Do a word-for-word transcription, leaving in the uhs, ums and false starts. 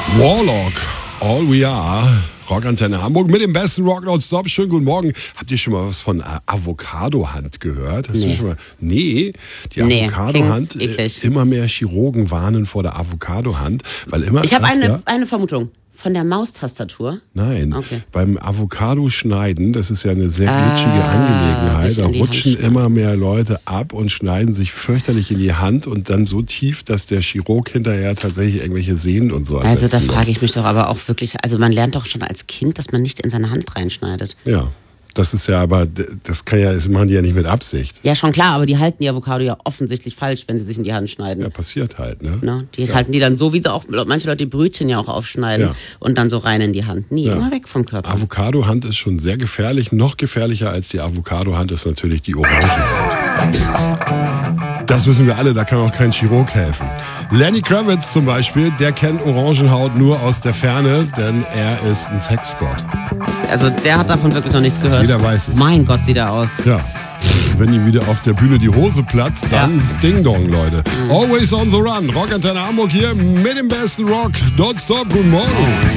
Warlock, All We Are, Rockantenne Hamburg mit dem besten Rock nonstop. Schönen guten Morgen. Habt ihr schon mal was von äh, Avocado-Hand gehört? Hast nee. du schon mal? Nee, die nee, Avocado-Hand. Äh, immer mehr Chirurgen warnen vor der Avocado-Hand, weil immer. Ich habe eine, ja, eine Vermutung. Von der Maustastatur? Nein, okay. Beim Avocado-Schneiden, das ist ja eine sehr glitschige ah, Angelegenheit, da rutschen Hand immer mehr Leute ab und schneiden sich fürchterlich in die Hand und dann so tief, dass der Chirurg hinterher tatsächlich irgendwelche Sehnen und so Also da ersetzen frage muss. ich mich doch aber auch wirklich, also man lernt doch schon als Kind, dass man nicht in seine Hand reinschneidet. Ja. Das ist ja aber, das kann ja, das machen die ja nicht mit Absicht. Ja, schon klar, aber die halten die Avocado ja offensichtlich falsch, wenn sie sich in die Hand schneiden. Ja, passiert halt, ne? Ne? Die ja. halten die dann so, wie sie auch, manche Leute die Brötchen ja auch aufschneiden ja. und dann so rein in die Hand. Nie, ja. immer weg vom Körper. Avocado-Hand ist schon sehr gefährlich. Noch gefährlicher als die Avocado-Hand ist natürlich die Orangenhaut. Das wissen wir alle, da kann auch kein Chirurg helfen. Lenny Kravitz zum Beispiel, der kennt Orangenhaut nur aus der Ferne, denn er ist ein Sexgott. Also der hat davon wirklich noch nichts gehört. Jeder weiß es. Mein Gott, sieht er aus. Ja. Wenn ihm wieder auf der Bühne die Hose platzt, dann ja. Ding Dong, Leute. Mhm. Always on the run. Rockantenne Hamburg hier mit dem besten Rock. Don't stop. Guten Morgen.